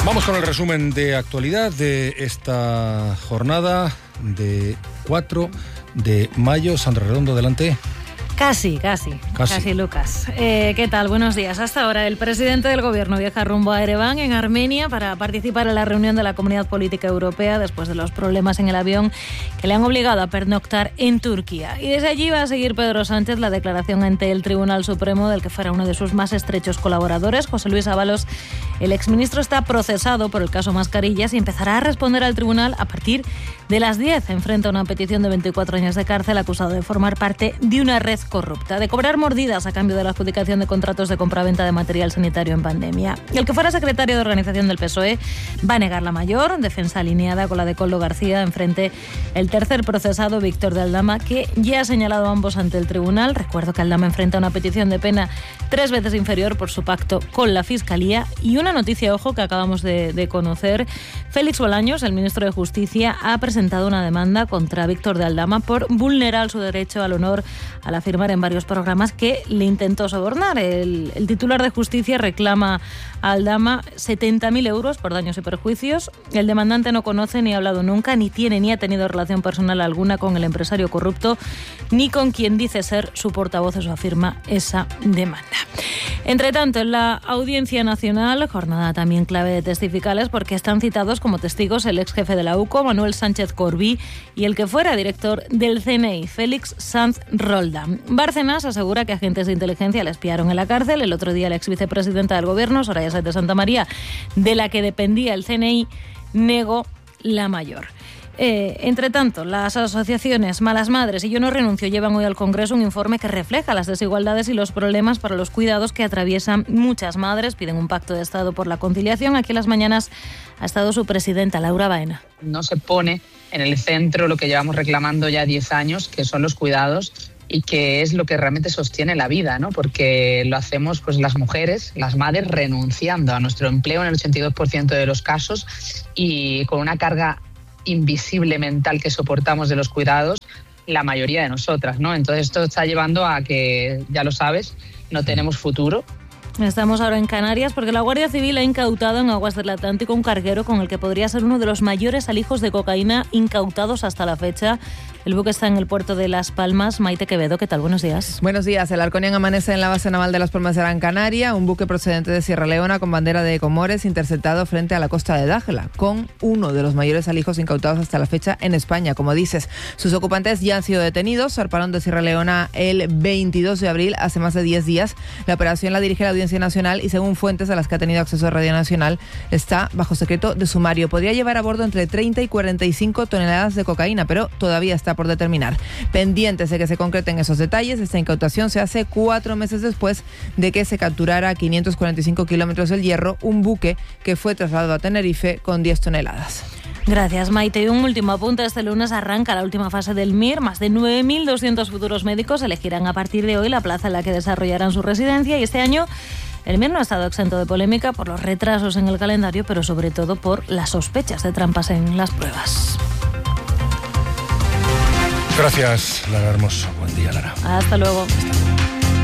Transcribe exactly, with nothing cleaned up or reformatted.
Vamos con el resumen de actualidad de esta jornada de cuatro de mayo. Sandra Redondo, adelante. Casi, casi, casi, casi Lucas. Eh, ¿Qué tal? Buenos días. Hasta ahora el presidente del gobierno viaja rumbo a Ereván, en Armenia, para participar en la reunión de la Comunidad Política Europea después de los problemas en el avión que le han obligado a pernoctar en Turquía. Y desde allí va a seguir Pedro Sánchez la declaración ante el Tribunal Supremo del que fuera uno de sus más estrechos colaboradores, José Luis Ábalos. El exministro está procesado por el caso Mascarillas y empezará a responder al tribunal a partir de las diez. Enfrenta una petición de veinticuatro años de cárcel, acusado de formar parte de una red corrupta, de cobrar mordidas a cambio de la adjudicación de contratos de compraventa de material sanitario en pandemia. El que fuera secretario de organización del P S O E va a negar la mayor, defensa alineada con la de Koldo García. Enfrente el tercer procesado, Víctor de Aldama, que ya ha señalado a ambos ante el tribunal. Recuerdo que Aldama enfrenta una petición de pena tres veces inferior por su pacto con la Fiscalía. Y una noticia, ojo, que acabamos de, de conocer: Félix Bolaños, el ministro de Justicia, ha presentado una demanda contra Víctor de Aldama por vulnerar su derecho al honor al afirmar en varios programas que le intentó sobornar. El, el titular de Justicia reclama a Aldama setenta mil euros por daños y perjuicios. El demandante no conoce ni ha hablado nunca, ni tiene ni ha tenido relación personal alguna con el empresario corrupto, ni con quien dice ser su portavoz. Eso afirma esa demanda. Entre tanto, en la Audiencia Nacional, jornada también clave de testificales, porque están citados como testigos el ex jefe de la U C O, Manuel Sánchez Corbí, y el que fuera director del C N I, Félix Sanz Roldán. Bárcenas asegura que agentes de inteligencia le espiaron en la cárcel. El otro día la ex vicepresidenta del Gobierno, Soraya Sáenz de Santamaría, de la que dependía el C N I, negó la mayor. Eh, entre tanto, las asociaciones Malas Madres y Yo No Renuncio llevan hoy al Congreso un informe que refleja las desigualdades y los problemas para los cuidados que atraviesan muchas madres. Piden un pacto de Estado por la conciliación. Aquí en las mañanas ha estado su presidenta, Laura Baena. No se pone en el centro lo que llevamos reclamando ya diez años, que son los cuidados, y que es lo que realmente sostiene la vida, ¿no? Porque lo hacemos pues las mujeres, las madres, renunciando a nuestro empleo en el ochenta y dos por ciento de los casos, y con una carga invisible mental que soportamos de los cuidados la mayoría de nosotras, ¿no? Entonces esto está llevando a que, ya lo sabes, no tenemos futuro. Estamos ahora en Canarias porque la Guardia Civil ha incautado en aguas del Atlántico un carguero con el que podría ser uno de los mayores alijos de cocaína incautados hasta la fecha. El buque está en el puerto de Las Palmas. Maite Quevedo, ¿qué tal? Buenos días. Buenos días. El Arconian amanece en la base naval de Las Palmas de Gran Canaria, un buque procedente de Sierra Leona con bandera de Comores, interceptado frente a la costa de Dájela, con uno de los mayores alijos incautados hasta la fecha en España. Como dices, sus ocupantes ya han sido detenidos. Zarparon de Sierra Leona el veintidós de abril, hace más de diez días. La operación la dirige la Audiencia Nacional y, según fuentes a las que ha tenido acceso a Radio Nacional, está bajo secreto de sumario. Podría llevar a bordo entre treinta y cuarenta y cinco toneladas de cocaína, pero todavía está por determinar. Pendientes de que se concreten esos detalles. Esta incautación se hace cuatro meses después de que se capturara a quinientos cuarenta y cinco kilómetros del Hierro un buque que fue trasladado a Tenerife con diez toneladas. Gracias, Maite. Y un último apunte. Este lunes arranca la última fase del M I R. Más de nueve mil doscientos futuros médicos elegirán a partir de hoy la plaza en la que desarrollarán su residencia, y este año el M I R no ha estado exento de polémica por los retrasos en el calendario, pero sobre todo por las sospechas de trampas en las pruebas. Gracias, Lara Hermoso. Buen día, Lara. Hasta luego.